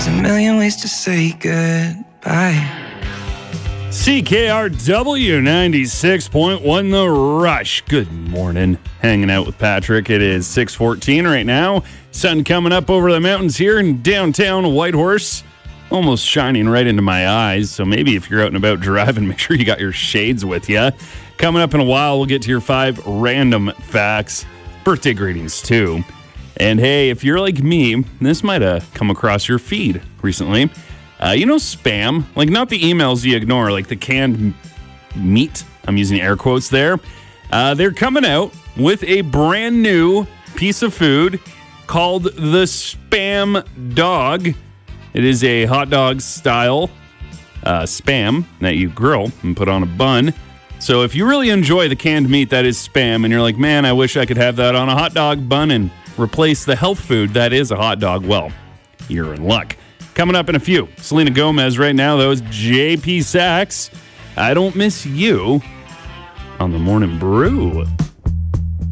There's a million ways to say goodbye. CKRW 96.1 The Rush. Good morning. Hanging out with Patrick. It is 6:14 right now. Sun coming up over the mountains here in downtown Whitehorse. Almost shining right into my eyes. So maybe if you're out and about driving, make sure you got your shades with you. Coming up in a while, we'll get to your 5 random facts. Birthday greetings, too. And hey, if you're like me, this might have come across your feed recently. You know spam? Like not the emails you ignore, like the canned meat. I'm using air quotes there. They're coming out with a brand new piece of food called the Spam Dog. It is a hot dog style Spam that you grill and put on a bun. So if you really enjoy the canned meat that is Spam and you're like, man, I wish I could have that on a hot dog bun and replace the health food that is a hot dog, well, you're in luck. Coming up in a few, Selena Gomez right now, though, is JP Sachs. I Don't Miss You on the Morning Brew.